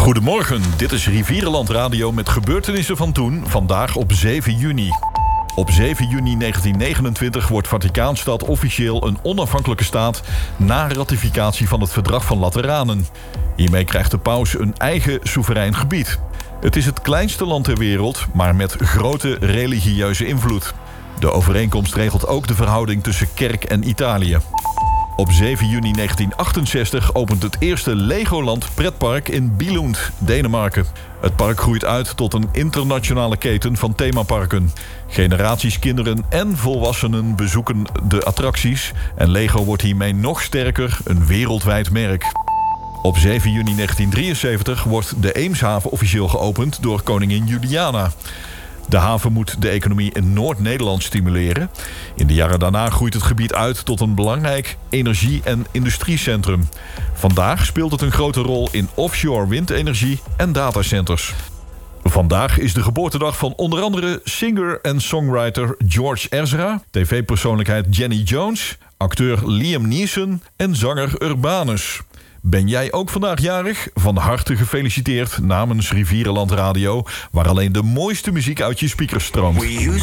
Goedemorgen, dit is Rivierenland Radio met gebeurtenissen van toen, vandaag op 7 juni. Op 7 juni 1929 wordt Vaticaanstad officieel een onafhankelijke staat na ratificatie van het Verdrag van Lateranen. Hiermee krijgt de paus een eigen soeverein gebied. Het is het kleinste land ter wereld, maar met grote religieuze invloed. De overeenkomst regelt ook de verhouding tussen kerk en Italië. Op 7 juni 1968 opent het eerste Legoland pretpark in Billund, Denemarken. Het park groeit uit tot een internationale keten van themaparken. Generaties kinderen en volwassenen bezoeken de attracties en Lego wordt hiermee nog sterker een wereldwijd merk. Op 7 juni 1973 wordt de Eemshaven officieel geopend door koningin Juliana. De haven moet de economie in Noord-Nederland stimuleren. In de jaren daarna groeit het gebied uit tot een belangrijk energie- en industriecentrum. Vandaag speelt het een grote rol in offshore windenergie en datacenters. Vandaag is de geboortedag van onder andere singer en songwriter George Ezra, tv-persoonlijkheid Jenny Jones, acteur Liam Neeson en zanger Urbanus. Ben jij ook vandaag jarig? Van harte gefeliciteerd namens Rivierenland Radio, waar alleen de mooiste muziek uit je speakers stroomt.